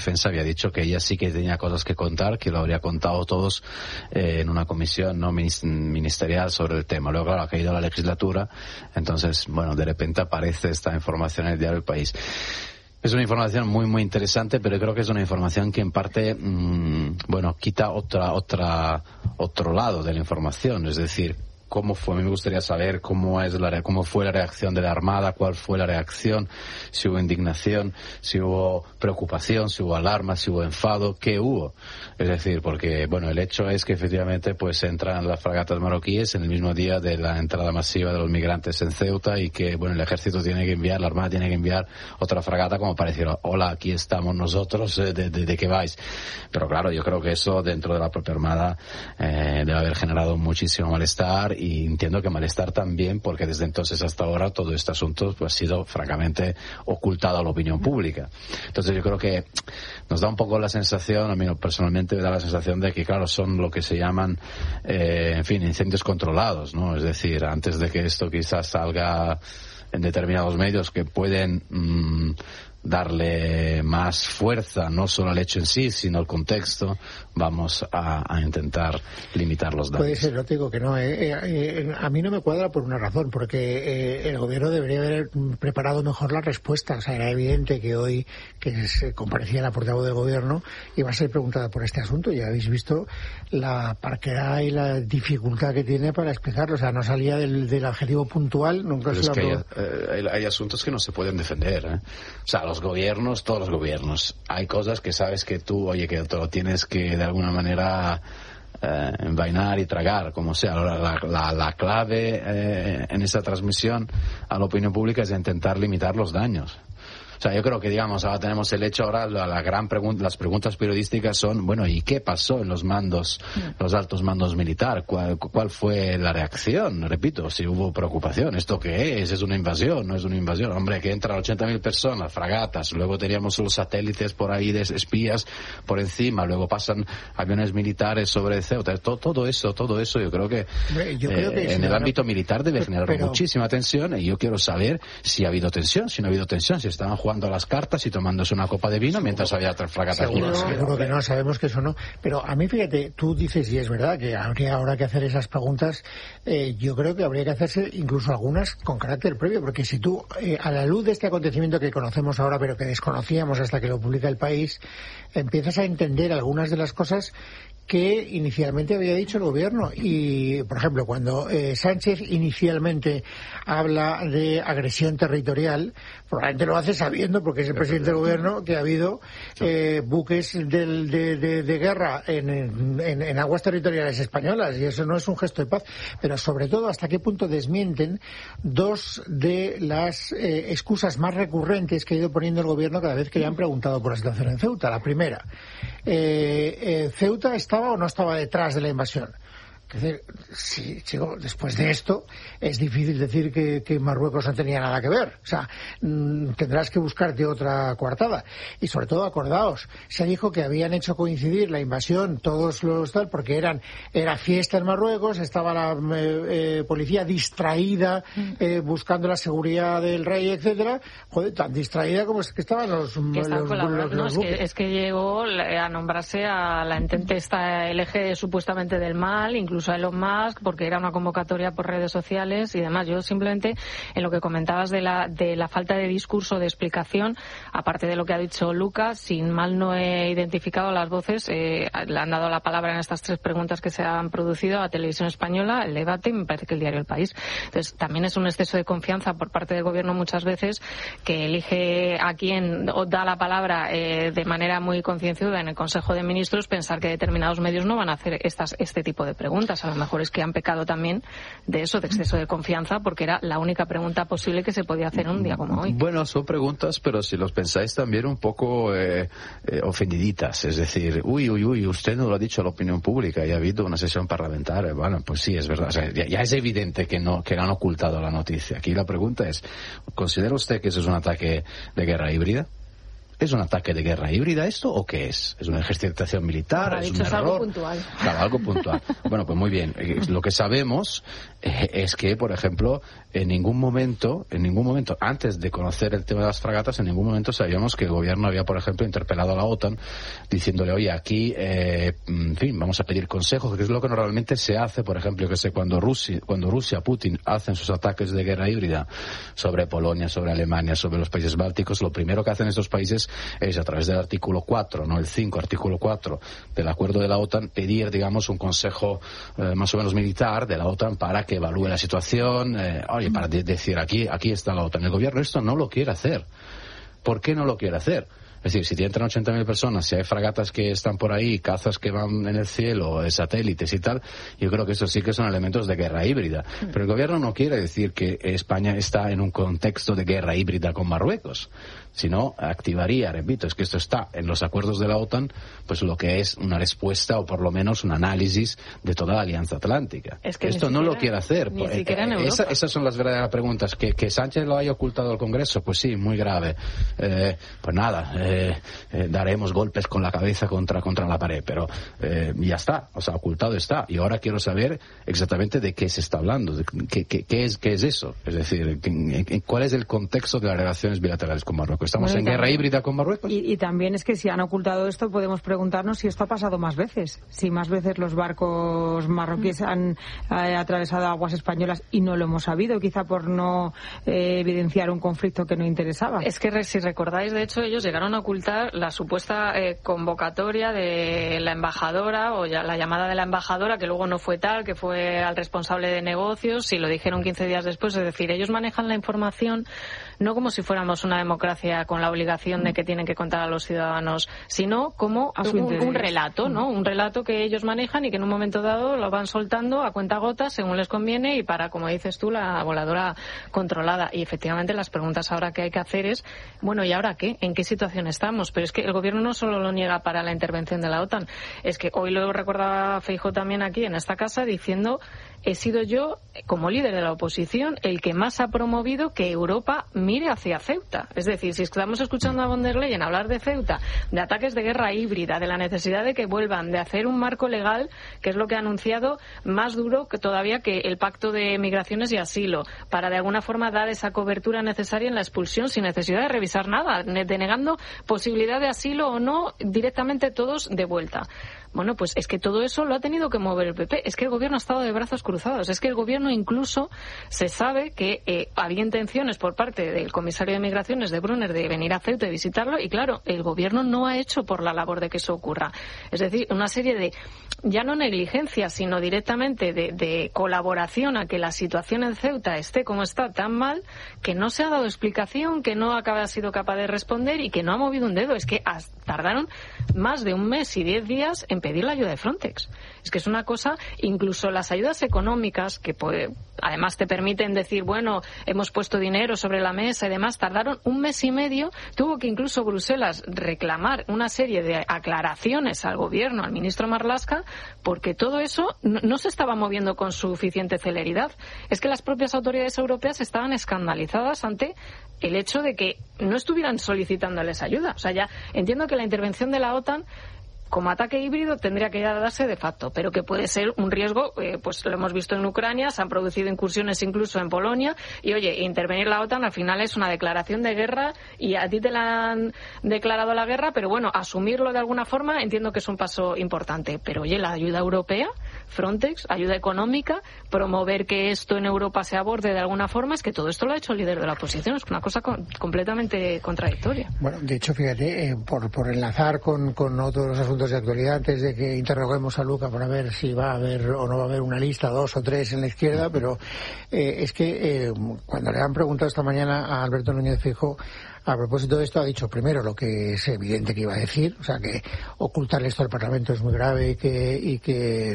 Defensa había dicho que ella sí que tenía cosas que contar, que lo habría contado todos en una comisión no ministerial sobre el tema. Luego, claro, ha caído la legislatura, entonces, bueno, de repente aparece esta información en el diario El País. Es una información muy, muy interesante, pero creo que es una información que en parte, bueno, quita otro lado de la información, es decir, cómo fue. A mí me gustaría saber cómo fue la reacción de la Armada, cuál fue la reacción, si hubo indignación, si hubo preocupación, si hubo alarma, si hubo enfado, qué hubo. Es decir, porque, bueno, el hecho es que efectivamente pues entran las fragatas marroquíes en el mismo día de la entrada masiva de los migrantes en Ceuta y que, bueno, el ejército tiene que enviar, la Armada tiene que enviar otra fragata como para decir, hola, aquí estamos nosotros, ¿de qué vais? Pero claro, yo creo que eso dentro de la propia Armada debe haber generado muchísimo malestar, y entiendo que malestar también porque desde entonces hasta ahora todo este asunto pues ha sido francamente ocultado a la opinión pública. Entonces yo creo que nos da un poco la sensación, a mí personalmente me da la sensación de que claro, son lo que se llaman en fin, incendios controlados, ¿no? Es decir, antes de que esto quizás salga en determinados medios que pueden darle más fuerza, no solo al hecho en sí, sino al contexto, vamos a intentar limitar los daños. Puede ser, no te digo que no. A mí no me cuadra por una razón, porque el gobierno debería haber preparado mejor la respuesta. O sea, era evidente que hoy, que se comparecía la portavoz del gobierno, iba a ser preguntada por este asunto. Ya habéis visto la parquedad y la dificultad que tiene para explicarlo. O sea, no salía del adjetivo puntual, nunca se lo habló. Hay asuntos que no se pueden defender, ¿eh? O sea, los gobiernos, todos los gobiernos, hay cosas que sabes que tú, oye, que te lo tienes que de alguna manera envainar y tragar, como sea. Ahora, la clave en esa transmisión a la opinión pública es intentar limitar los daños. O sea, yo creo que, digamos, ahora tenemos el hecho, ahora la gran pregunta, las preguntas periodísticas son, bueno, ¿y qué pasó en los mandos, los altos mandos militar? ¿Cuál fue la reacción? Repito, si hubo preocupación. ¿Esto qué es? ¿Es una invasión? ¿No es una invasión? Hombre, que entran 80.000 personas, fragatas, luego teníamos los satélites por ahí de espías por encima, luego pasan aviones militares sobre Ceuta. Todo eso, yo creo que, en el ámbito militar debe generar muchísima tensión, y yo quiero saber si ha habido tensión, si no ha habido tensión, si estaban jugando a las cartas y tomándose una copa de vino mientras había otras fragatas. Seguro que no, sabemos que eso no. Pero a mí, fíjate, tú dices, y es verdad, que habría ahora que hacer esas preguntas. Yo creo que habría que hacerse incluso algunas con carácter previo, porque si tú, a la luz de este acontecimiento que conocemos ahora, pero que desconocíamos hasta que lo publica El País, empiezas a entender algunas de las cosas que inicialmente había dicho el gobierno. Y, por ejemplo, cuando Sánchez inicialmente habla de agresión territorial, probablemente lo hace sabiendo, porque es el presidente del gobierno, que ha habido buques de guerra en aguas territoriales españolas, y eso no es un gesto de paz. Pero sobre todo, hasta qué punto desmienten dos de las excusas más recurrentes que ha ido poniendo el gobierno cada vez que le han preguntado por la situación en Ceuta. La primera, Ceuta estaba o no estaba detrás de la invasión. Es decir, sí, chico, después de esto es difícil decir que Marruecos no tenía nada que ver. O sea, tendrás que buscarte otra coartada. Y sobre todo, acordaos, se dijo que habían hecho coincidir la invasión, todos los tal, porque era fiesta en Marruecos, estaba la policía distraída buscando la seguridad del rey, etcétera. Joder, tan distraída como es que estaban los es que llegó a nombrarse a la entente el eje supuestamente del mal, incluso a Elon Musk, porque era una convocatoria por redes sociales y demás. Yo simplemente, en lo que comentabas de la falta de discurso, de explicación, aparte de lo que ha dicho Lucas, sin mal no he identificado las voces, le han dado la palabra en estas tres preguntas que se han producido a Televisión Española, El Debate y me parece que el diario El País. Entonces, también es un exceso de confianza por parte del gobierno muchas veces, que elige a quien da la palabra de manera muy concienzuda en el Consejo de Ministros, pensar que determinados medios no van a hacer este tipo de preguntas. A lo mejor es que han pecado también de eso, de exceso de confianza, porque era la única pregunta posible que se podía hacer en un día como hoy. Bueno, son preguntas, pero si los pensáis también un poco ofendiditas, es decir, uy, usted no lo ha dicho a la opinión pública y ha habido una sesión parlamentaria. Bueno, pues sí, es verdad, o sea, ya es evidente que han ocultado la noticia. Aquí la pregunta es, ¿considera usted que eso es un ataque de guerra híbrida? ¿Es un ataque de guerra híbrida esto o qué es? ¿Es una ejercitación militar? ¿Es un error? Algo puntual. Claro, algo puntual. Bueno, pues muy bien. Lo que sabemos es que, por ejemplo, en ningún momento, antes de conocer el tema de las fragatas, en ningún momento sabíamos que el gobierno había, por ejemplo, interpelado a la OTAN diciéndole, oye, aquí, en fin, vamos a pedir consejos, que es lo que normalmente se hace, por ejemplo, que sé, cuando Rusia, Putin, hacen sus ataques de guerra híbrida sobre Polonia, sobre Alemania, sobre los países bálticos, lo primero que hacen estos países es, a través del artículo 4, no el 5, artículo 4 del acuerdo de la OTAN, pedir, digamos, un consejo más o menos militar de la OTAN para que evalúe la situación, para decir, aquí está la OTAN. El gobierno esto no lo quiere hacer. ¿Por qué no lo quiere hacer? Es decir, si te entran 80.000 personas, si hay fragatas que están por ahí, cazas que van en el cielo, satélites y tal, yo creo que eso sí que son elementos de guerra híbrida. Pero el gobierno no quiere decir que España está en un contexto de guerra híbrida con Marruecos, sino activaría, repito, es que esto está en los acuerdos de la OTAN, pues lo que es una respuesta o por lo menos un análisis de toda la Alianza Atlántica. Es que esto no lo quiere hacer. Ni siquiera en Europa. Esas son las verdaderas preguntas. ¿Que Sánchez lo haya ocultado al Congreso? Pues sí, muy grave. Pues nada, daremos golpes con la cabeza contra la pared, pero ya está, o sea, ocultado está. Y ahora quiero saber exactamente de qué se está hablando, qué es eso. Es decir, ¿cuál es el contexto de las relaciones bilaterales con Marruecos? ¿Estamos en guerra híbrida con Marruecos? Y también es que si han ocultado esto, podemos preguntarnos si esto ha pasado más veces. Si más veces los barcos marroquíes han atravesado aguas españolas y no lo hemos sabido, quizá por no evidenciar un conflicto que no interesaba. Es que si recordáis, de hecho, ellos llegaron a ocultar la supuesta convocatoria de la embajadora, o ya la llamada de la embajadora, que luego no fue tal, que fue al responsable de negocios, y lo dijeron 15 días después. Es decir, ellos manejan la información no como si fuéramos una democracia con la obligación de que tienen que contar a los ciudadanos, sino como un relato, ¿no? Un relato que ellos manejan y que en un momento dado lo van soltando a cuentagotas según les conviene y para, como dices tú, la voladora controlada. Y efectivamente las preguntas ahora que hay que hacer es, bueno, ¿y ahora qué? ¿En qué situación estamos? Pero es que el gobierno no solo lo niega para la intervención de la OTAN, es que hoy lo recordaba Feijóo también aquí en esta casa diciendo, he sido yo, como líder de la oposición, el que más ha promovido que Europa mire hacia Ceuta. Es decir, si estamos escuchando a von der Leyen hablar de Ceuta, de ataques de guerra híbrida, de la necesidad de que vuelvan, de hacer un marco legal, que es lo que ha anunciado, más duro que todavía que el pacto de migraciones y asilo, para de alguna forma dar esa cobertura necesaria en la expulsión sin necesidad de revisar nada, denegando posibilidad de asilo o no, directamente todos de vuelta. Bueno, pues es que todo eso lo ha tenido que mover el PP. Es que el gobierno ha estado de brazos cruzados. Es que el gobierno incluso se sabe que había intenciones por parte del comisario de Migraciones de Brunner de venir a Ceuta y visitarlo y claro, el gobierno no ha hecho por la labor de que eso ocurra. Es decir, una serie de, ya no negligencia, sino directamente de colaboración a que la situación en Ceuta esté como está tan mal que no se ha dado explicación, que no ha sido capaz de responder y que no ha movido un dedo. Es que tardaron más de un mes y 10 días en pedir la ayuda de Frontex. Es que es una cosa, incluso las ayudas económicas que además te permiten decir, bueno, hemos puesto dinero sobre la mesa y demás, tardaron un mes y medio, tuvo que incluso Bruselas reclamar una serie de aclaraciones al gobierno, al ministro Marlaska, porque todo eso no se estaba moviendo con suficiente celeridad. Es que las propias autoridades europeas estaban escandalizadas ante el hecho de que no estuvieran solicitándoles ayuda. O sea, ya entiendo que la intervención de la OTAN como ataque híbrido tendría que darse de facto, pero que puede ser un riesgo, pues lo hemos visto en Ucrania, se han producido incursiones incluso en Polonia, y oye, intervenir la OTAN al final es una declaración de guerra y a ti te la han declarado la guerra, pero bueno, asumirlo de alguna forma entiendo que es un paso importante, pero oye, la ayuda europea, Frontex, ayuda económica, promover que esto en Europa se aborde de alguna forma, es que todo esto lo ha hecho el líder de la oposición, es una cosa completamente contradictoria. Bueno, de hecho, fíjate, por enlazar con otros los asuntos de actualidad, antes de que interroguemos a Luca para ver si va a haber o no va a haber una lista, 2 o 3 en la izquierda, pero es que cuando le han preguntado esta mañana a Alberto Núñez Feijóo a propósito de esto, ha dicho primero lo que es evidente que iba a decir, o sea, que ocultarle esto al Parlamento es muy grave y que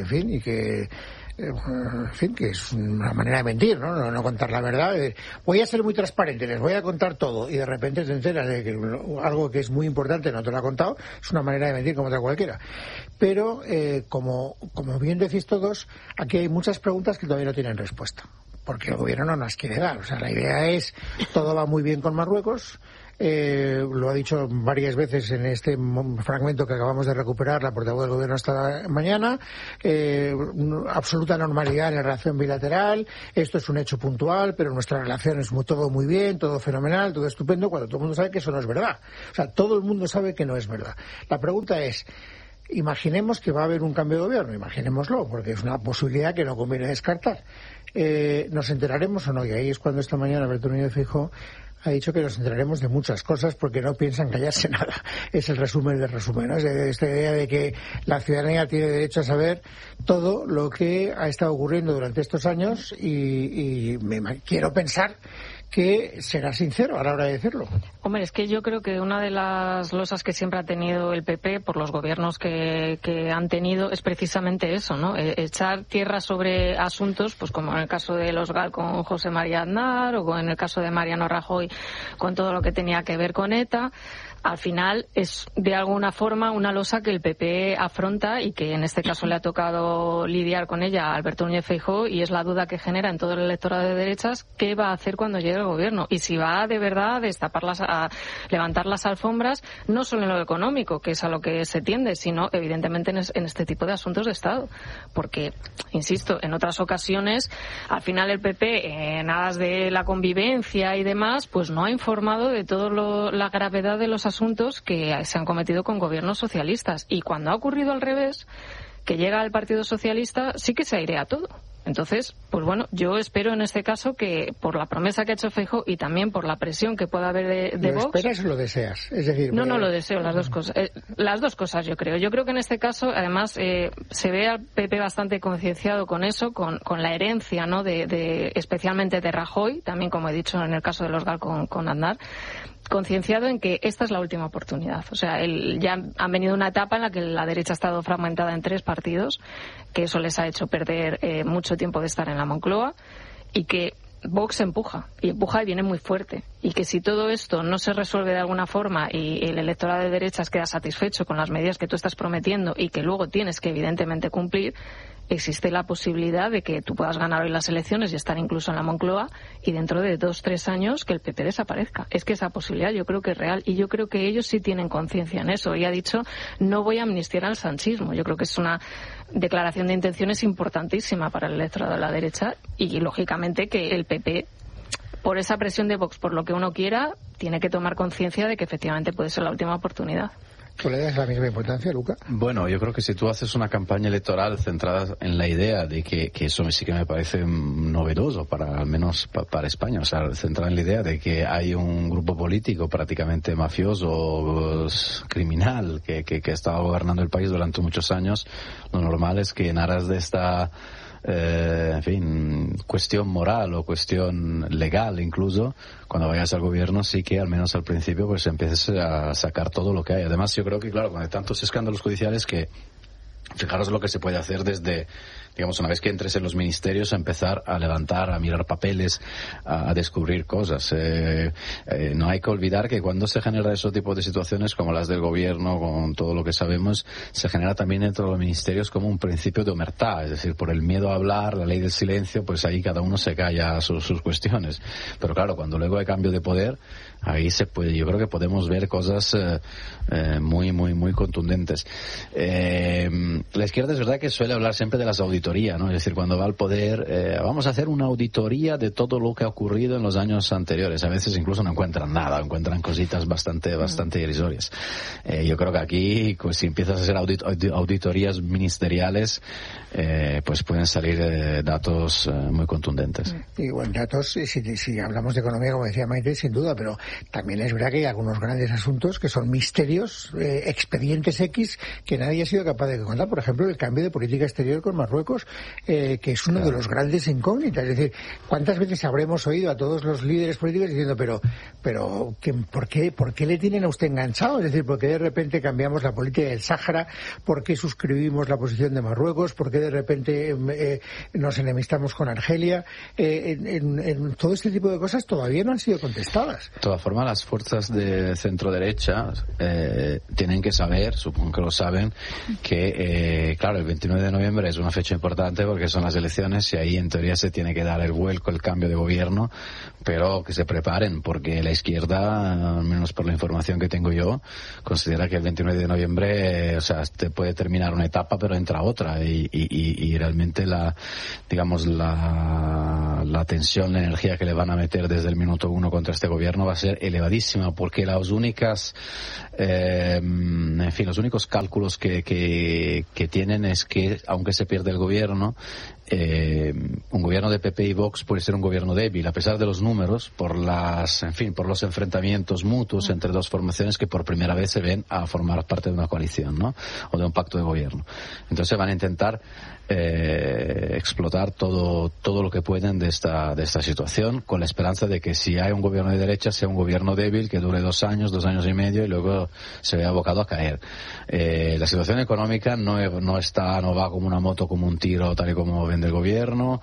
es una manera de mentir, no contar la verdad. Voy a ser muy transparente, les voy a contar todo, y de repente te enteras de que algo que es muy importante no te lo ha contado, es una manera de mentir como otra cualquiera. Pero, como bien decís todos, aquí hay muchas preguntas que todavía no tienen respuesta, porque el gobierno no las quiere dar. O sea, la idea es, todo va muy bien con Marruecos, lo ha dicho varias veces en este fragmento que acabamos de recuperar la portavoz del Gobierno esta mañana, absoluta normalidad en la relación bilateral, esto es un hecho puntual, pero nuestra relación es todo muy bien, todo fenomenal, todo estupendo, cuando todo el mundo sabe que eso no es verdad. O sea, todo el mundo sabe que no es verdad. La pregunta es, imaginemos que va a haber un cambio de gobierno, imaginémoslo, porque es una posibilidad que no conviene descartar. ¿Nos enteraremos o no? Y ahí es cuando esta mañana Alberto Núñez Feijóo ha dicho que nos enteraremos de muchas cosas porque no piensan callarse nada. Es el resumen del resumen, ¿no? Es esta idea de que la ciudadanía tiene derecho a saber todo lo que ha estado ocurriendo durante estos años y quiero pensar que será sincero a la hora de decirlo. Hombre, es que yo creo que una de las losas que siempre ha tenido el PP por los gobiernos que han tenido es precisamente eso, ¿no? Echar tierra sobre asuntos, pues como en el caso de los GAL con José María Aznar o en el caso de Mariano Rajoy con todo lo que tenía que ver con ETA. Al final es de alguna forma una losa que el PP afronta y que en este caso le ha tocado lidiar con ella a Alberto Núñez Feijóo, y es la duda que genera en todo el electorado de derechas qué va a hacer cuando llegue el gobierno y si va de verdad a levantar las alfombras, no solo en lo económico, que es a lo que se tiende, sino evidentemente en este tipo de asuntos de Estado. Porque, insisto, en otras ocasiones al final el PP en aras de la convivencia y demás pues no ha informado de toda la gravedad de los asuntos que se han cometido con gobiernos socialistas, y cuando ha ocurrido al revés, que llega el Partido Socialista, sí que se airea todo. Entonces, pues bueno, yo espero en este caso que por la promesa que ha hecho Feijóo y también por la presión que pueda haber de Vox... ¿Lo esperas o lo deseas? Es decir, no lo deseo, las dos cosas. Las dos cosas, yo creo. Yo creo que en este caso, además, se ve al PP bastante concienciado con eso, con la herencia, ¿no? Especialmente de Rajoy, también como he dicho en el caso de los GAL con Aznar, concienciado en que esta es la última oportunidad. O sea, ya han venido una etapa en la que la derecha ha estado fragmentada en 3 partidos, que eso les ha hecho perder mucho tiempo de estar en la Moncloa, y que Vox empuja y viene muy fuerte, y que si todo esto no se resuelve de alguna forma y el electorado de derechas queda satisfecho con las medidas que tú estás prometiendo y que luego tienes que evidentemente cumplir, existe la posibilidad de que tú puedas ganar hoy las elecciones y estar incluso en la Moncloa y dentro de 2-3 años que el PP desaparezca. Es que esa posibilidad yo creo que es real, y yo creo que ellos sí tienen conciencia en eso. Y ha dicho, no voy a amnistiar al sanchismo. Yo creo que es una declaración de intenciones importantísima para el electorado de la derecha, y lógicamente que el PP, por esa presión de Vox, por lo que uno quiera, tiene que tomar conciencia de que efectivamente puede ser la última oportunidad. ¿Tú le das la misma importancia, Luca? Bueno, yo creo que si tú haces una campaña electoral centrada en la idea de que eso sí que me parece novedoso, para al menos para España, o sea, centrada en la idea de que hay un grupo político prácticamente mafioso, criminal, que ha estado gobernando el país durante muchos años, lo normal es que en aras de esta en fin, cuestión moral o cuestión legal incluso, cuando vayas al gobierno sí que al menos al principio pues empieces a sacar todo lo que hay. Además yo creo que claro, con tantos escándalos judiciales que fijaros lo que se puede hacer desde, digamos, una vez que entres en los ministerios, a empezar a levantar, a mirar papeles, a descubrir cosas. No hay que olvidar que cuando se genera ese tipo de situaciones como las del gobierno, con todo lo que sabemos, se genera también dentro de los ministerios como un principio de omertá, es decir, por el miedo a hablar, la ley del silencio, pues ahí cada uno se calla sus cuestiones. Pero claro, cuando luego hay cambio de poder, ahí se puede, yo creo que podemos ver cosas muy, muy, muy contundentes. La izquierda es verdad que suele hablar siempre de las auditorías, ¿no? Es decir, cuando va al poder, vamos a hacer una auditoría de todo lo que ha ocurrido en los años anteriores. A veces incluso no encuentran nada, encuentran cositas bastante irrisorias. Yo creo que aquí, pues, si empiezas a hacer auditorías ministeriales, pues pueden salir datos muy contundentes. Y bueno, datos, si hablamos de economía, como decía Maite, sin duda, pero también es verdad que hay algunos grandes asuntos que son misterios, expedientes X, que nadie ha sido capaz de contar. Por ejemplo, el cambio de política exterior con Marruecos, que es uno de los grandes incógnitas. Es decir, ¿cuántas veces habremos oído a todos los líderes políticos diciendo, pero ¿por qué le tienen a usted enganchado? Es decir, ¿por qué de repente cambiamos la política del Sáhara? ¿Por qué suscribimos la posición de Marruecos? ¿Por qué de repente nos enemistamos con Argelia? En todo este tipo de cosas todavía no han sido contestadas. De todas formas, las fuerzas de centro-derecha tienen que saber saber, supongo que lo saben, que, claro, el 29 de noviembre es una fecha importante porque son las elecciones y ahí en teoría se tiene que dar el vuelco, el cambio de gobierno, pero que se preparen porque la izquierda, al menos por la información que tengo yo, considera que el 29 de noviembre, o sea, te puede terminar una etapa pero entra otra y realmente la tensión, la energía que le van a meter desde el minuto uno contra este gobierno va a ser elevadísima porque los únicos cálculos que tienen es que aunque se pierde el gobierno, un gobierno de PP y Vox puede ser un gobierno débil a pesar de los números por los enfrentamientos mutuos entre dos formaciones que por primera vez se ven a formar parte de una coalición, ¿no? O de un pacto de gobierno. Entonces van a intentar explotar todo lo que pueden de esta situación, con la esperanza de que si hay un gobierno de derecha sea un gobierno débil que dure 2 años y medio y luego se vea abocado a caer. La situación económica no va como una moto, como un tiro, tal y como vende el gobierno.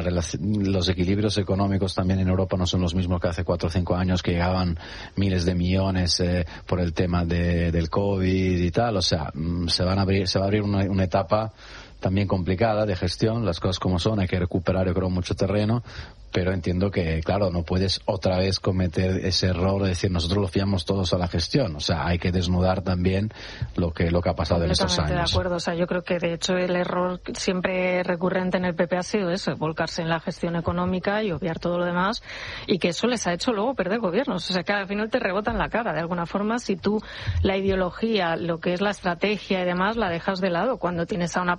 Los equilibrios económicos también en Europa no son los mismos que hace 4 o 5 años, que llegaban miles de millones por el tema del COVID y tal. O sea, se va a abrir una etapa también complicada de gestión, las cosas como son, hay que recuperar, yo creo, mucho terreno, pero entiendo que, claro, no puedes otra vez cometer ese error de decir nosotros lo fiamos todos a la gestión. O sea, hay que desnudar también lo que ha pasado en estos años. De acuerdo, o sea, yo creo que de hecho el error siempre recurrente en el PP ha sido eso, volcarse en la gestión económica y obviar todo lo demás, y que eso les ha hecho luego perder gobiernos. O sea, que al final te rebota en la cara, de alguna forma, si tú la ideología, lo que es la estrategia y demás, la dejas de lado cuando tienes a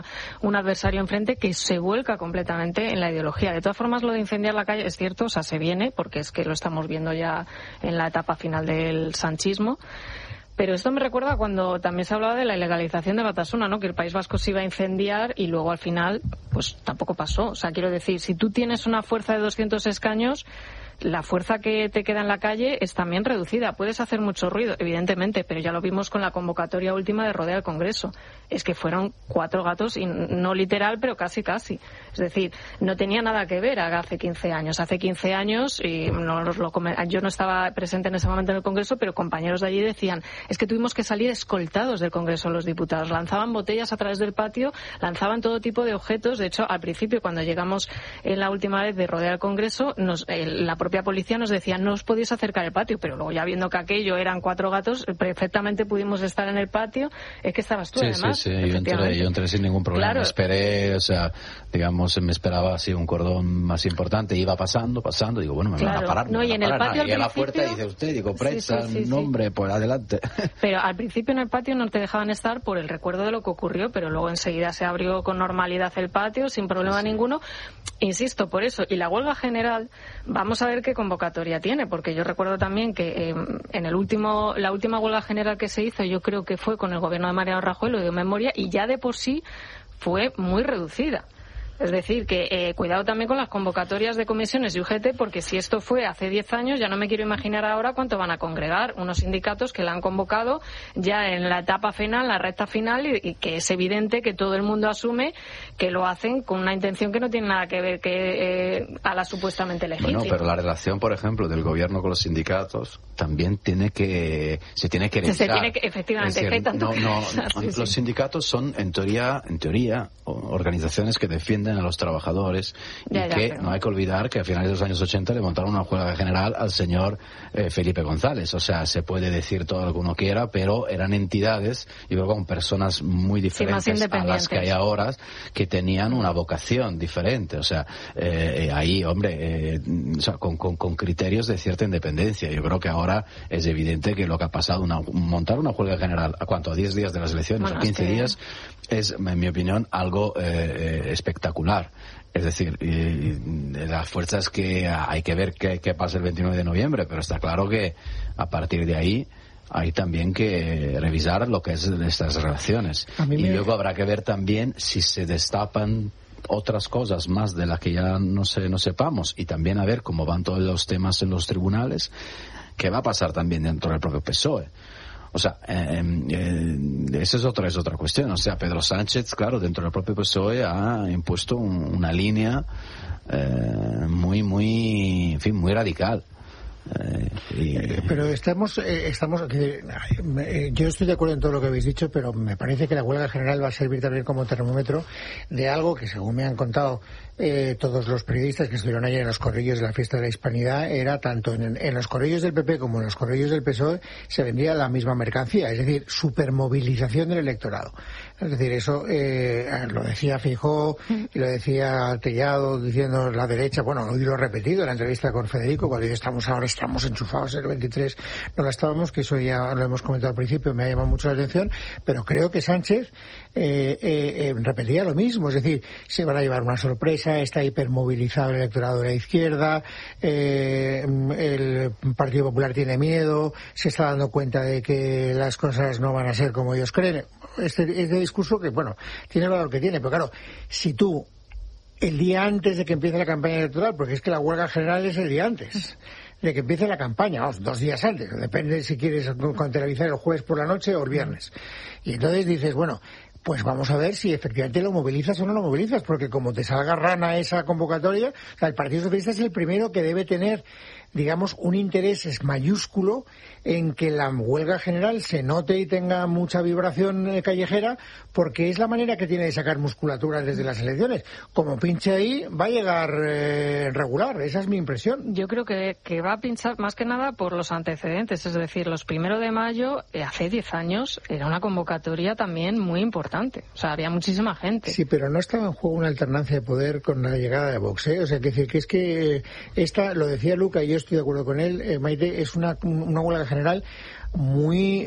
un adversario enfrente que se vuelca completamente en la ideología. De todas formas, lo de incendiar la calle es cierto, o sea, se viene, porque es que lo estamos viendo ya en la etapa final del sanchismo. Pero esto me recuerda cuando también se hablaba de la ilegalización de Batasuna, ¿no? Que el País Vasco se iba a incendiar y luego al final, pues tampoco pasó. O sea, quiero decir, si tú tienes una fuerza de 200 escaños, la fuerza que te queda en la calle es también reducida. Puedes hacer mucho ruido, evidentemente, pero ya lo vimos con la convocatoria última de Rodea al Congreso. Es que fueron 4 gatos, y no literal, pero casi. Es decir, no tenía nada que ver hace 15 años. Hace 15 años, y yo no estaba presente en ese momento en el Congreso, pero compañeros de allí decían, es que tuvimos que salir escoltados del Congreso los diputados. Lanzaban botellas a través del patio, lanzaban todo tipo de objetos. De hecho, al principio, cuando llegamos en la última vez de Rodea al Congreso, la propia policía nos decía, no os podéis acercar al patio, pero luego ya viendo que aquello eran 4 gatos, perfectamente pudimos estar en el patio. Es que estabas tú, además. Sí, yo entré sin ningún problema. Claro. Esperé, o sea, digamos, me esperaba así un cordón más importante, iba pasando, digo, bueno, me van a parar. No, y en el patio y a la puerta dice usted, digo, prensa, nombre, pues adelante. Pero al principio en el patio no te dejaban estar por el recuerdo de lo que ocurrió, pero luego enseguida se abrió con normalidad el patio, sin problema ninguno. Insisto, por eso. Y la huelga general, vamos a ver qué convocatoria tiene, porque yo recuerdo también que en la última huelga general que se hizo, yo creo que fue con el gobierno de Mariano Rajoy, lo dio memoria, y ya de por sí fue muy reducida. Es decir, que cuidado también con las convocatorias de comisiones y UGT, porque si esto fue hace 10 años, ya no me quiero imaginar ahora cuánto van a congregar unos sindicatos que la han convocado ya en la etapa final, la recta final, y que es evidente que todo el mundo asume que lo hacen con una intención que no tiene nada que ver a la supuestamente legítima. Bueno, pero la relación, por ejemplo, del gobierno con los sindicatos también se tiene que revisar. Efectivamente, es decir, los sindicatos son, en teoría, organizaciones que defienden a los trabajadores no hay que olvidar que a finales de los años 80 le montaron una huelga general al señor Felipe González. O sea, se puede decir todo lo que uno quiera, pero eran entidades, y luego con personas muy diferentes a las que hay ahora, que tenían una vocación diferente. O sea, ahí, hombre, con criterios de cierta independencia. Yo creo que ahora es evidente que lo que ha pasado, montar una huelga general a 10 días de las elecciones, o 15 días, es, en mi opinión, algo espectacular. Es decir, las fuerzas que hay que ver qué pasa el 29 de noviembre, pero está claro que a partir de ahí hay también que revisar lo que es estas relaciones. Luego habrá que ver también si se destapan otras cosas más de las que ya no sepamos, y también a ver cómo van todos los temas en los tribunales, qué va a pasar también dentro del propio PSOE. O sea, esa es otra cuestión. O sea, Pedro Sánchez, claro, dentro del propio PSOE ha impuesto una línea muy radical. Pero estamos yo estoy de acuerdo en todo lo que habéis dicho, pero me parece que la huelga general va a servir también como termómetro de algo que, según me han contado todos los periodistas que estuvieron ayer en los corrillos de la fiesta de la Hispanidad, era tanto en los corrillos del PP como en los corrillos del PSOE se vendía la misma mercancía, es decir, supermovilización del electorado. Es decir, eso lo decía Feijóo y lo decía Tellado diciendo la derecha, bueno, hoy lo he repetido en la entrevista con Federico, cuando ahora estamos enchufados en el 23, no la estábamos, que eso ya lo hemos comentado al principio, me ha llamado mucho la atención, pero creo que Sánchez repetía lo mismo, es decir, se van a llevar una sorpresa, está hipermovilizado el electorado de la izquierda, el Partido Popular tiene miedo, se está dando cuenta de que las cosas no van a ser como ellos creen. Este discurso que, bueno, tiene el valor que tiene, pero claro, si tú el día antes de que empiece la campaña electoral, porque es que la huelga general es el día antes de que empiece la campaña, 2 días antes, depende si quieres contabilizar el jueves por la noche o el viernes. Y entonces dices, bueno, pues vamos a ver si efectivamente lo movilizas o no lo movilizas, porque como te salga rana esa convocatoria, o sea, el Partido Socialista es el primero que debe tener, digamos, un interés mayúsculo en que la huelga general se note y tenga mucha vibración callejera, porque es la manera que tiene de sacar musculatura desde las elecciones. Como pinche ahí, va a llegar regular, esa es mi impresión. Yo creo que va a pinchar más que nada por los antecedentes, es decir, los 1 de mayo, hace 10 años, era una convocatoria también muy importante, o sea, había muchísima gente. Sí, pero no estaba en juego una alternancia de poder con la llegada de Vox, O sea, que es que esta, lo decía Luca, y yo estoy de acuerdo con él, Maite, es una huelga general muy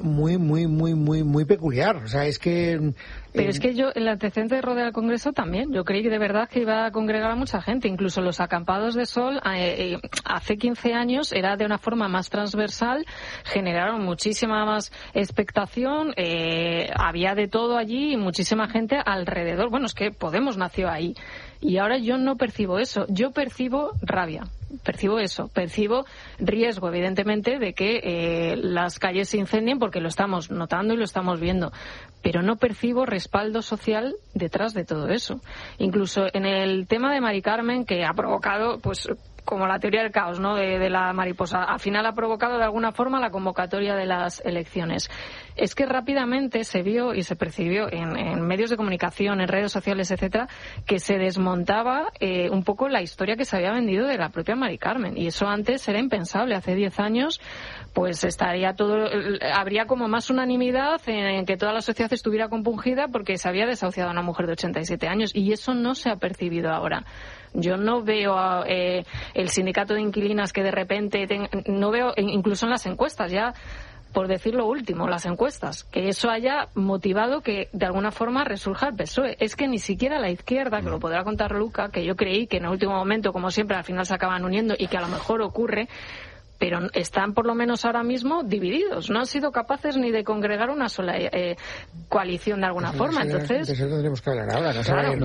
peculiar. O sea, es que... Pero es que yo, el antecedente de rodear el Congreso también, yo creí que de verdad que iba a congregar a mucha gente. Incluso los acampados de sol, hace 15 años, era de una forma más transversal, generaron muchísima más expectación, había de todo allí y muchísima gente alrededor. Bueno, es que Podemos nació ahí. Y ahora yo no percibo eso, yo percibo rabia. Percibo eso, percibo riesgo, evidentemente, de que las calles se incendien, porque lo estamos notando y lo estamos viendo, pero no percibo respaldo social detrás de todo eso. Incluso en el tema de Mari Carmen, que ha provocado, pues, como la teoría del caos, ¿no?, de la mariposa, al final ha provocado de alguna forma la convocatoria de las elecciones. Es que rápidamente se vio y se percibió en medios de comunicación, en redes sociales, etcétera, que se desmontaba un poco la historia que se había vendido de la propia Mari Carmen, y eso antes era impensable. Hace 10 años pues estaría todo, habría como más unanimidad en que toda la sociedad estuviera compungida porque se había desahuciado a una mujer de 87 años, y eso no se ha percibido ahora. Yo no veo el sindicato de inquilinas que de repente... no veo, incluso en las encuestas ya, por decir lo último, las encuestas, que eso haya motivado que de alguna forma resurja el PSOE. Es que ni siquiera la izquierda, que lo podrá contar Luca, que yo creí que en el último momento, como siempre, al final se acaban uniendo y que a lo mejor ocurre, pero están por lo menos ahora mismo divididos. No han sido capaces ni de congregar una sola coalición de alguna forma. Entonces, eso tendremos que hablar ahora.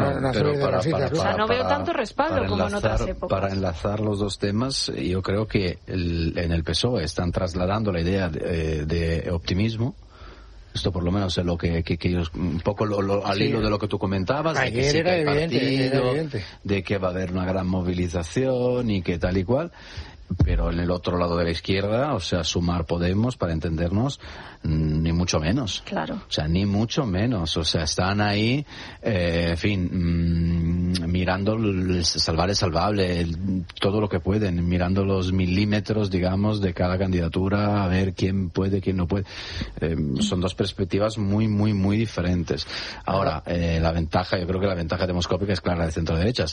No veo tanto respaldo como en otras épocas. Para enlazar los dos temas, yo creo que en el PSOE están trasladando la idea de optimismo. Esto por lo menos es lo que ellos, un poco al hilo de lo que tú comentabas, ayer de que sí era que hay partido, evidente. De que va a haber una gran movilización y que tal y cual. Pero en el otro lado de la izquierda, o sea, Sumar Podemos, para entendernos, ni mucho menos. Claro. O sea, ni mucho menos. O sea, están ahí, en fin, mirando el salvable, todo lo que pueden, mirando los milímetros, digamos, de cada candidatura, a ver quién puede, quién no puede. Son dos perspectivas muy diferentes. Ahora, la ventaja, yo creo que la ventaja demoscópica es clara de centro-derechas.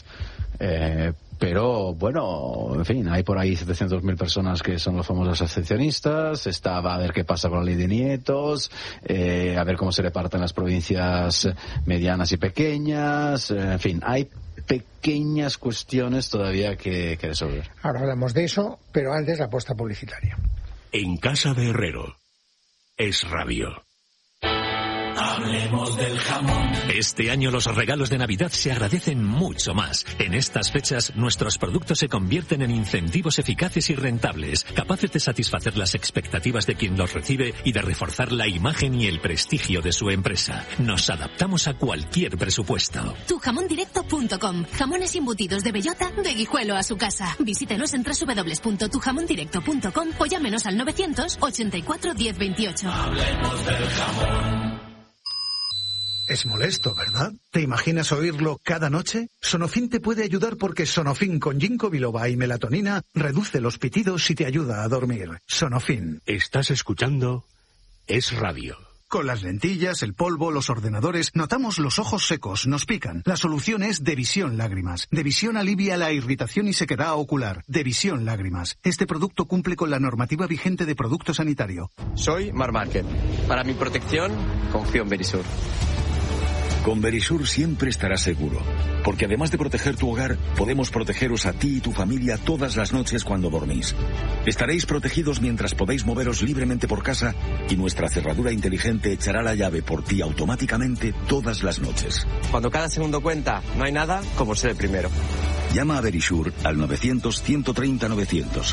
Pero, bueno, en fin, hay por ahí 700.000 personas que son los famosos abstencionistas. Va a ver qué pasa con la ley de nietos, a ver cómo se reparten las provincias medianas y pequeñas. En fin, hay pequeñas cuestiones todavía que resolver. Ahora hablamos de eso, pero antes la apuesta publicitaria. En casa de Herrero, Es Radio. Hablemos del jamón. Este año los regalos de Navidad se agradecen mucho más. En estas fechas, nuestros productos se convierten en incentivos eficaces y rentables, capaces de satisfacer las expectativas de quien los recibe y de reforzar la imagen y el prestigio de su empresa. Nos adaptamos a cualquier presupuesto. Tujamondirecto.com. Jamones embutidos de bellota, de Guijuelo a su casa. Visítenos en www.tujamondirecto.com o llámenos al 984 1028. Hablemos del jamón. Es molesto, ¿verdad? ¿Te imaginas oírlo cada noche? Sonofin te puede ayudar porque Sonofin con ginkgo biloba y melatonina reduce los pitidos y te ayuda a dormir. Sonofin. Estás escuchando Es Radio. Con las lentillas, el polvo, los ordenadores, notamos los ojos secos, nos pican. La solución es Devisión Lágrimas. Devisión alivia la irritación y sequedad ocular. Devisión Lágrimas. Este producto cumple con la normativa vigente de producto sanitario. Soy Mar Márquez. Para mi protección, confío en Verisur. Con Verisur siempre estarás seguro, porque además de proteger tu hogar, podemos protegeros a ti y tu familia todas las noches cuando dormís. Estaréis protegidos mientras podéis moveros libremente por casa y nuestra cerradura inteligente echará la llave por ti automáticamente todas las noches. Cuando cada segundo cuenta, no hay nada como ser el primero. Llama a Verisur al 900-130-900.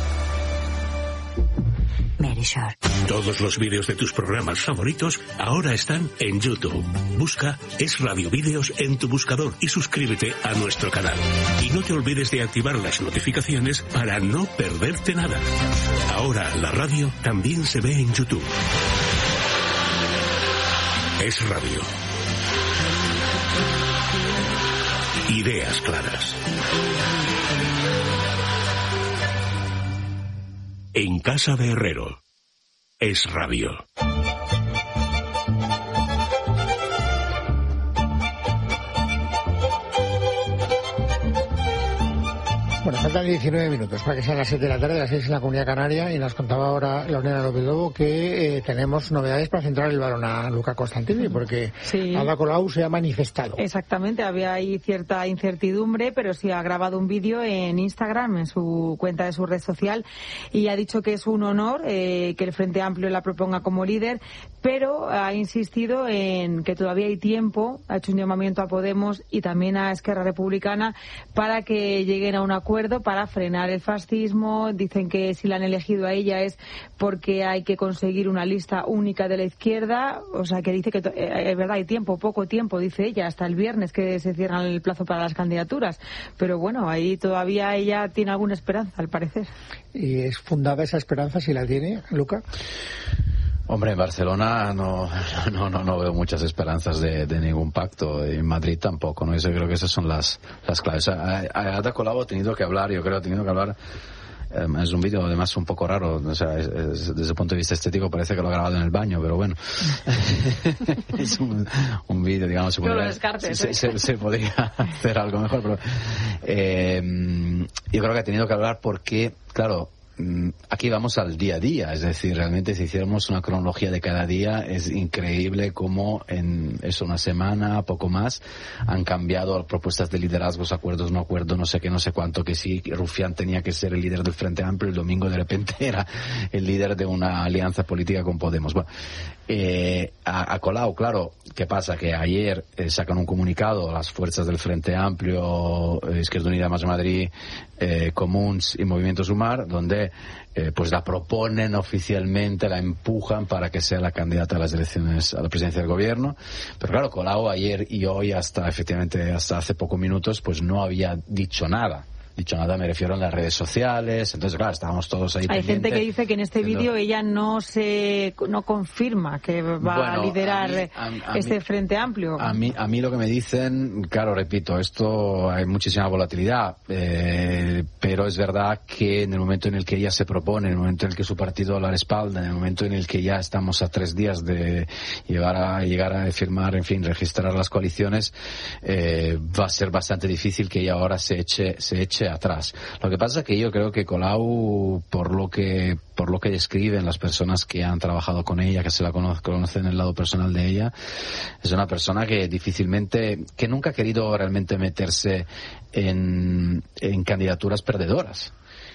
Verisur. Todos los vídeos de tus programas favoritos ahora están en YouTube. Busca Es Radio Vídeos en tu buscador y suscríbete a nuestro canal. Y no te olvides de activar las notificaciones para no perderte nada. Ahora la radio también se ve en YouTube. Es Radio. Ideas claras. En casa de Herrero. Es Radio. Bueno, faltan 19 minutos para que sean las 7 de la tarde, las 6 en la Comunidad Canaria, y nos contaba ahora Lorena López Lobo que tenemos novedades para centrar el balón a Luca Costantini, porque sí. Ada Colau se ha manifestado. Exactamente, había ahí cierta incertidumbre, pero sí ha grabado un vídeo en Instagram, en su cuenta de su red social, y ha dicho que es un honor que el Frente Amplio la proponga como líder, pero ha insistido en que todavía hay tiempo, ha hecho un llamamiento a Podemos y también a Esquerra Republicana para que lleguen a un acuerdo para frenar el fascismo. Dicen que si la han elegido a ella es porque hay que conseguir una lista única de la izquierda, o sea que dice que es verdad, hay tiempo, poco tiempo, dice ella, hasta el viernes que se cierra el plazo para las candidaturas, pero bueno, ahí todavía ella tiene alguna esperanza, al parecer. ¿Y es fundada esa esperanza, si la tiene, Luca? Hombre, en Barcelona no veo muchas esperanzas de ningún pacto. En Madrid tampoco, ¿no? Yo creo que esas son las claves. Ada Colau ha tenido que hablar, es un vídeo además un poco raro, o sea, desde el punto de vista estético parece que lo ha grabado en el baño, pero bueno. Es un vídeo, digamos, se podría hacer algo mejor, pero yo creo que ha tenido que hablar porque, claro, aquí vamos al día a día, es decir, realmente si hiciéramos una cronología de cada día es increíble cómo en una semana, poco más, han cambiado propuestas de liderazgos, acuerdos, no acuerdos, no sé qué, no sé cuánto, que sí, Rufián tenía que ser el líder del Frente Amplio, el domingo de repente era el líder de una alianza política con Podemos. Bueno, a Colau, claro, ¿qué pasa? Que ayer sacan un comunicado las fuerzas del Frente Amplio, Izquierda Unida más Madrid, Comuns y Movimiento Sumar, donde pues la proponen oficialmente, la empujan para que sea la candidata a las elecciones a la presidencia del gobierno. Pero claro, Colau ayer y hoy hasta hace pocos minutos pues no había dicho nada. Me refiero a las redes sociales, entonces claro, estábamos todos ahí pendientes. Hay gente que dice que en este vídeo ella no confirma que va a liderar este Frente Amplio. A mí lo que me dicen, claro, repito, esto hay muchísima volatilidad, pero es verdad que en el momento en el que ella se propone, en el momento en el que su partido la respalda, en el momento en el que ya estamos a 3 días de llegar a firmar, en fin, registrar las coaliciones, va a ser bastante difícil que ella ahora se eche atrás. Lo que pasa es que yo creo que Colau, por lo que describen las personas que han trabajado con ella, que se la conocen el lado personal de ella, es una persona que que nunca ha querido realmente meterse en candidaturas perdedoras.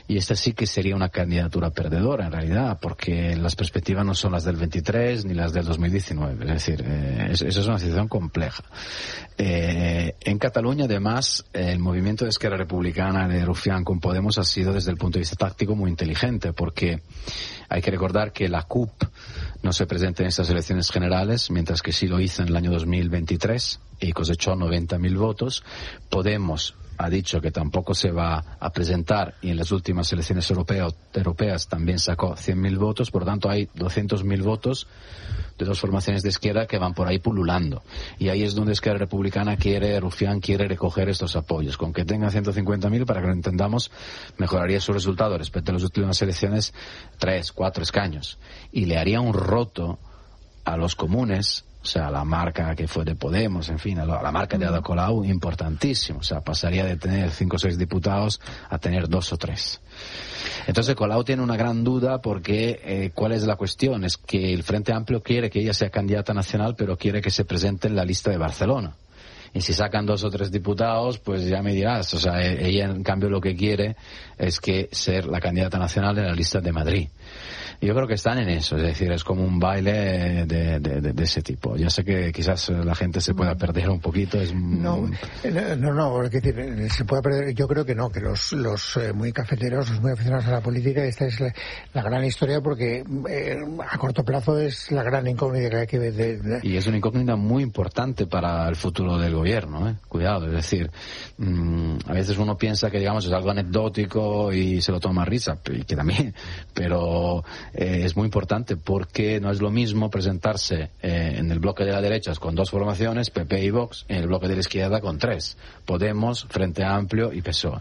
y esta sí que sería una candidatura perdedora en realidad, porque las perspectivas no son las del 23 ni las del 2019, es decir, eso es una situación compleja. En Cataluña, además, el movimiento de Esquerra Republicana de Rufián con Podemos ha sido desde el punto de vista táctico muy inteligente, porque hay que recordar que la CUP no se presenta en estas elecciones generales, mientras que sí lo hizo en el año 2023 y cosechó 90.000 votos. Podemos ha dicho que tampoco se va a presentar y en las últimas elecciones europeas también sacó 100.000 votos, por lo tanto hay 200.000 votos de dos formaciones de izquierda que van por ahí pululando. Y ahí es donde Esquerra Republicana Rufián quiere recoger estos apoyos. Con que tenga 150.000, para que lo entendamos, mejoraría su resultado respecto a las últimas elecciones 3, 4 escaños. Y le haría un roto a los comunes, o sea, la marca que fue de Podemos, en fin, a la marca de Ada Colau, importantísimo. O sea, pasaría de tener 5 o 6 diputados a tener 2 o 3. Entonces Colau tiene una gran duda porque ¿cuál es la cuestión? Es que el Frente Amplio quiere que ella sea candidata nacional, pero quiere que se presente en la lista de Barcelona. Y si sacan 2 o 3 diputados, pues ya me dirás. O sea, ella en cambio lo que quiere es que ser la candidata nacional en la lista de Madrid. Yo creo que están en eso, es decir, es como un baile de ese tipo. Ya sé que quizás la gente se pueda perder un poquito. No, es decir, se puede perder. Yo creo que no, que los muy cafeteros, los muy aficionados a la política, esta es la gran historia, porque a corto plazo es la gran incógnita que hay que ver. Y es una incógnita muy importante para el futuro del gobierno, cuidado, es decir, a veces uno piensa que, digamos, es algo anecdótico y se lo toma a risa, y que también, pero es muy importante, porque no es lo mismo presentarse en el bloque de la derecha con 2 formaciones, PP y Vox, en el bloque de la izquierda con 3, Podemos, Frente Amplio y PSOE.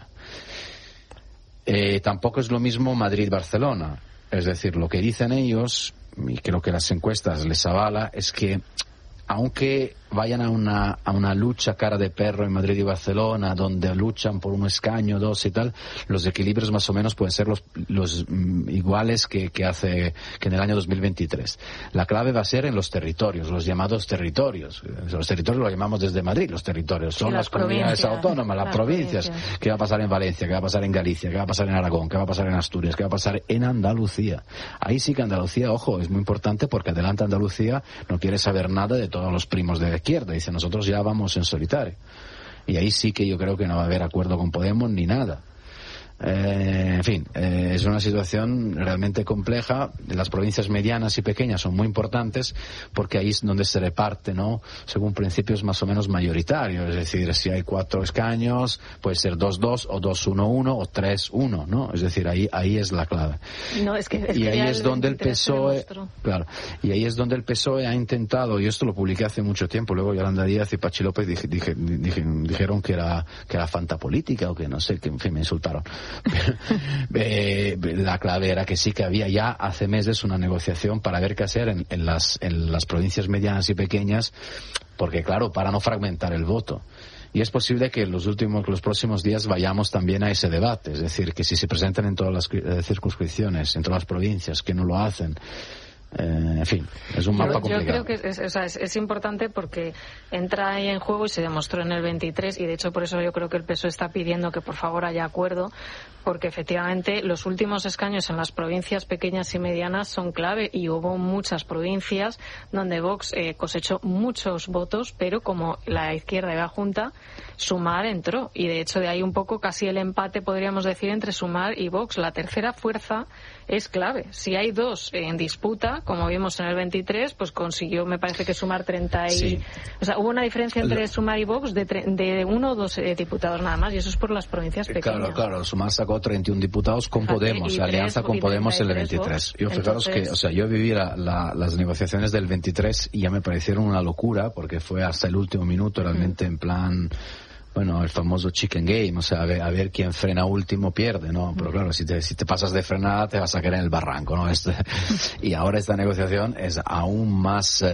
Tampoco es lo mismo Madrid-Barcelona, es decir, lo que dicen ellos, y creo que las encuestas les avala, es que aunque vayan a una lucha cara de perro en Madrid y Barcelona, donde luchan por un escaño, 2 y tal, los equilibrios más o menos pueden ser los iguales que en el año 2023. La clave va a ser en los territorios, los llamados territorios. Los territorios lo llamamos desde Madrid, los territorios son las comunidades autónomas, las provincias. ¿Qué va a pasar en Valencia? ¿Qué va a pasar en Galicia? ¿Qué va a pasar en Aragón? ¿Qué va a pasar en Asturias? ¿Qué va a pasar en Andalucía? Ahí sí que Andalucía, ojo, es muy importante, porque adelante Andalucía no quiere saber nada de todos los primos de la izquierda. Dice, nosotros ya vamos en solitario. Y ahí sí que yo creo que no va a haber acuerdo con Podemos ni nada. En fin, es una situación realmente compleja. Las provincias medianas y pequeñas son muy importantes, porque ahí es donde se reparte, ¿no?, según principios más o menos mayoritarios. Es decir, si hay 4 escaños, puede ser 2-2 o 2-1-1 o 3-1, ¿no? Es decir, ahí es la clave. No, y ahí es donde el PSOE, claro, y ahí es donde el PSOE ha intentado, y esto lo publiqué hace mucho tiempo, luego Yolanda Díaz y Pachi López dijeron que era fantapolítica o que no sé, que en fin me insultaron. La clave era que sí que había ya hace meses una negociación para ver qué hacer en las provincias medianas y pequeñas, porque claro, para no fragmentar el voto. Y es posible que los próximos días vayamos también a ese debate, es decir, que si se presentan en todas las circunscripciones, en todas las provincias, que no lo hacen. En fin, es un mapa complicado. Yo creo que es importante, porque entra ahí en juego, y se demostró en el 23, y de hecho por eso yo creo que el PSOE está pidiendo que por favor haya acuerdo, porque efectivamente los últimos escaños en las provincias pequeñas y medianas son clave, y hubo muchas provincias donde Vox cosechó muchos votos, pero como la izquierda iba junta, Sumar entró, y de hecho de ahí un poco casi el empate, podríamos decir, entre Sumar y Vox. La tercera fuerza es clave. Si hay 2 en disputa, como vimos en el 23, pues consiguió, me parece que Sumar 30 y... Sí. O sea, hubo una diferencia entre Sumar y Vox de 1 o 2 diputados nada más, y eso es por las provincias pequeñas. Claro, Sumar sacó 31 diputados con Podemos, alianza con Podemos en el 23. Yo, fijaros que, o sea, yo viví las negociaciones del 23 y ya me parecieron una locura, porque fue hasta el último minuto, realmente en plan... Bueno, el famoso chicken game, o sea, a ver quién frena último pierde, ¿no? Pero claro, si te pasas de frenada te vas a caer en el barranco, ¿no? Y ahora esta negociación es aún más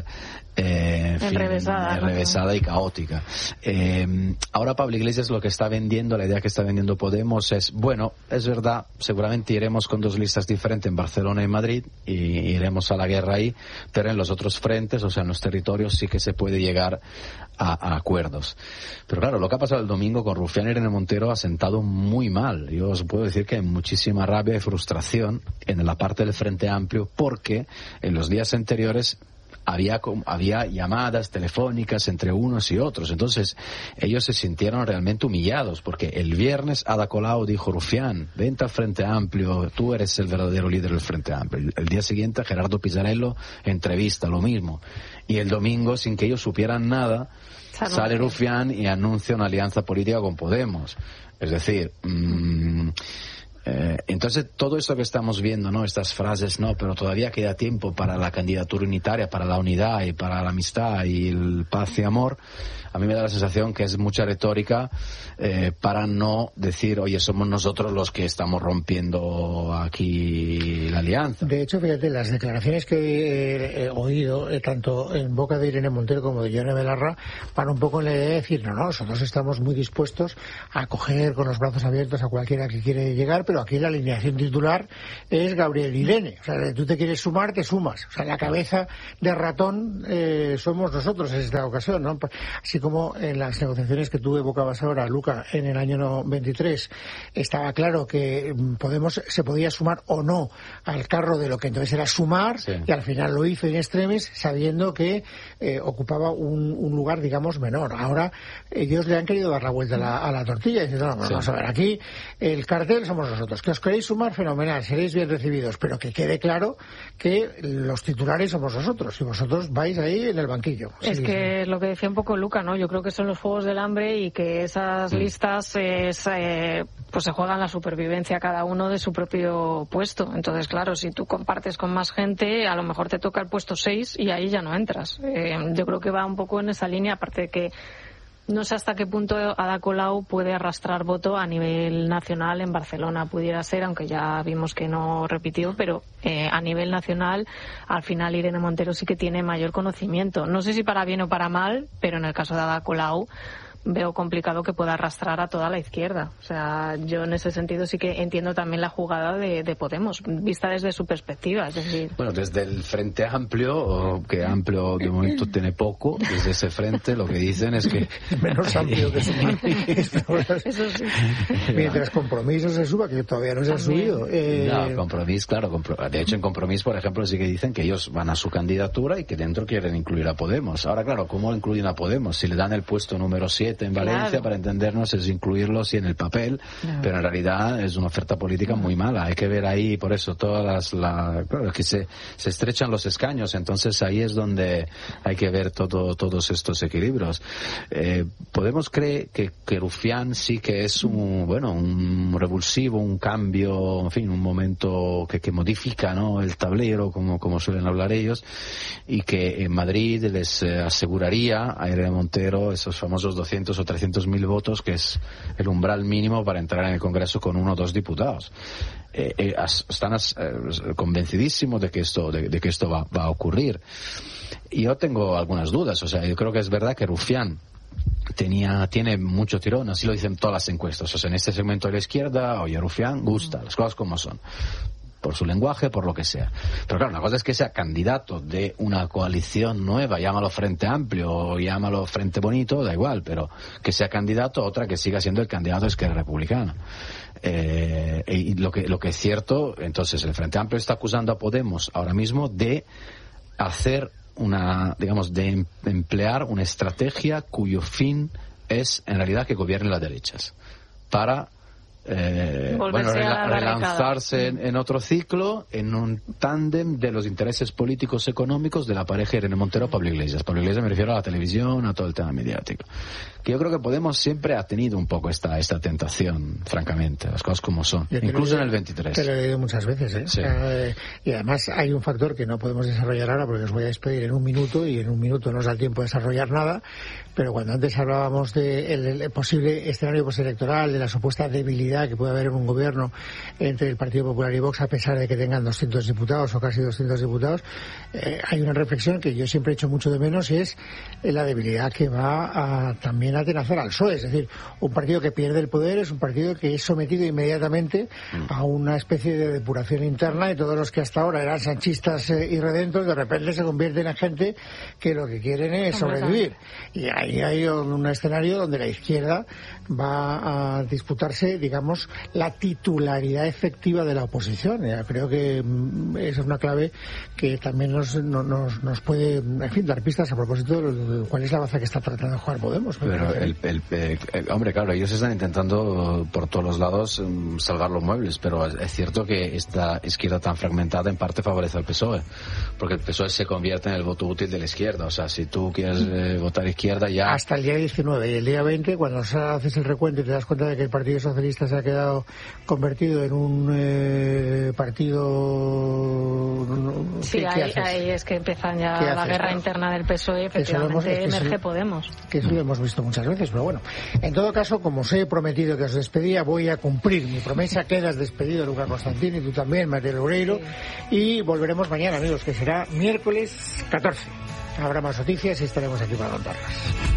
enrevesada y caótica. Ahora Pablo Iglesias lo que está vendiendo, la idea que está vendiendo Podemos es, bueno, es verdad, seguramente iremos con 2 listas diferentes en Barcelona y Madrid, y iremos a la guerra ahí, pero en los otros frentes, o sea, en los territorios sí que se puede llegar a acuerdos. Pero claro, lo que ha pasado pasado el domingo con Rufián, Irene Montero ha sentado muy mal. Yo os puedo decir que hay muchísima rabia y frustración en la parte del Frente Amplio, porque en los días anteriores había llamadas telefónicas entre unos y otros. Entonces ellos se sintieron realmente humillados, porque el viernes Ada Colau dijo: Rufián, vente al Frente Amplio, tú eres el verdadero líder del Frente Amplio. El día siguiente Gerardo Pizzarello, entrevista, lo mismo. Y el domingo, sin que ellos supieran nada, sale Rufián y anuncia una alianza política con Podemos. Es decir, entonces todo eso que estamos viendo, ¿no? Estas frases, no, pero todavía queda tiempo para la candidatura unitaria, para la unidad y para la amistad y el paz y amor. A mí me da la sensación que es mucha retórica para no decir, oye, somos nosotros los que estamos rompiendo aquí la alianza. De hecho, fíjate, las declaraciones que he oído, tanto en boca de Irene Montero como de Yone Belarra, van un poco en la idea de decir, no, nosotros estamos muy dispuestos a acoger con los brazos abiertos a cualquiera que quiere llegar, pero aquí la alineación titular es Gabriel y Irene. O sea, tú te quieres sumar, te sumas. O sea, la cabeza de ratón somos nosotros en esta ocasión, ¿no? Así como en las negociaciones que tú evocabas ahora, Luca, en el año 23, estaba claro que Podemos se podía sumar o no al carro de lo que entonces era Sumar, sí. Y al final lo hizo in extremis, sabiendo que ocupaba un lugar, digamos, menor. Ahora ellos le han querido dar la vuelta a la tortilla, y diciendo, no, sí. Vamos a ver, aquí el cartel somos nosotros. Que os queréis sumar, fenomenal, seréis bien recibidos, pero que quede claro que los titulares somos nosotros, y vosotros vais ahí en el banquillo. Es que lo que decía un poco Luca, ¿no? Yo creo que son los juegos del hambre y que esas listas pues se juegan la supervivencia cada uno de su propio puesto. Entonces, claro, si tú compartes con más gente, a lo mejor te toca el puesto 6 y ahí ya no entras. Yo creo que va un poco en esa línea, aparte de que no sé hasta qué punto Ada Colau puede arrastrar voto a nivel nacional en Barcelona. Pudiera ser, aunque ya vimos que no repitió, pero a nivel nacional, al final Irene Montero sí que tiene mayor conocimiento. No sé si para bien o para mal, pero en el caso de Ada Colau veo complicado que pueda arrastrar a toda la izquierda. O sea, yo en ese sentido sí que entiendo también la jugada de Podemos, vista desde su perspectiva. Es decir, bueno, desde el Frente Amplio, que amplio de momento tiene poco, desde ese frente lo que dicen es que menos amplio que Sumar. Eso sí. Mientras Compromís se suba, que todavía no se ha subido. No, Compromís, claro. De hecho, en Compromís, por ejemplo, sí que dicen que ellos van a su candidatura y que dentro quieren incluir a Podemos. Ahora, claro, ¿cómo incluyen a Podemos? Si le dan el puesto número 7 en Valencia, claro, para entendernos, es incluirlo sí en el papel, claro, pero en realidad es una oferta política muy mala. Hay que ver ahí, por eso, todas claro, que se estrechan los escaños, entonces ahí es donde hay que ver todos estos equilibrios. Podemos creer que Rufián sí que es un revulsivo, un cambio, en fin, un momento que modifica, ¿no?, el tablero, como suelen hablar ellos, y que en Madrid les aseguraría a Irene Montero esos famosos 200 o 300.000 votos, que es el umbral mínimo para entrar en el Congreso con 1 o 2 diputados. Están convencidísimos de que esto va a ocurrir. Y yo tengo algunas dudas. O sea, yo creo que es verdad que Rufián tiene mucho tirón, así lo dicen todas las encuestas. O sea, en este segmento de la izquierda, oye, Rufián gusta, las cosas como son, por su lenguaje, por lo que sea. Pero claro, una cosa es que sea candidato de una coalición nueva, llámalo Frente Amplio o llámalo Frente Bonito, da igual, pero que sea candidato, otra que siga siendo el candidato de Esquerra Republicana. Y lo que es cierto, entonces el Frente Amplio está acusando a Podemos ahora mismo de hacer de emplear una estrategia cuyo fin es en realidad que gobiernen las derechas, para relanzarse en otro ciclo, en un tándem de los intereses políticos económicos de la pareja Irene Montero-Pablo Iglesias. Pablo Iglesias me refiero a la televisión, a todo el tema mediático. Que yo creo que Podemos siempre ha tenido un poco esta tentación, francamente, las cosas como son, incluso en el 23. Te lo he leído muchas veces, ¿eh? Sí. Y además hay un factor que no podemos desarrollar ahora porque os voy a despedir en un minuto y en un minuto no os da tiempo de desarrollar nada, pero cuando antes hablábamos del posible escenario postelectoral, de la supuesta debilidad estabilidad que puede haber en un gobierno entre el Partido Popular y Vox, a pesar de que tengan 200 diputados o casi 200 diputados, hay una reflexión que yo siempre he hecho mucho de menos, y es la debilidad que va también a atenazar al PSOE. Es decir, un partido que pierde el poder es un partido que es sometido inmediatamente a una especie de depuración interna, y todos los que hasta ahora eran sanchistas y redentos de repente se convierten en gente que lo que quieren es sobrevivir. Y ahí hay un escenario donde la izquierda va a disputarse, digamos, la titularidad efectiva de la oposición. Ya creo que esa es una clave que también nos puede, en fin, dar pistas a propósito de cuál es la baza que está tratando de jugar Podemos. Pero hombre, claro, ellos están intentando por todos los lados salvar los muebles, pero es cierto que esta izquierda tan fragmentada en parte favorece al PSOE, porque el PSOE se convierte en el voto útil de la izquierda. O sea, si tú quieres votar izquierda ya... Hasta el día 19 y el día 20, cuando haces el recuento y te das cuenta de que el Partido Socialista se ha quedado convertido en un partido... Sí, ahí es que empiezan ya la guerra interna del PSOE, efectivamente emerge Podemos. Que eso lo hemos visto muchas veces, pero bueno. En todo caso, como os he prometido que os despedía, voy a cumplir mi promesa. Quedas despedido, Luca Constantini, tú también, María Loureiro, y volveremos mañana, amigos, que será miércoles 14. Habrá más noticias y estaremos aquí para contarlas.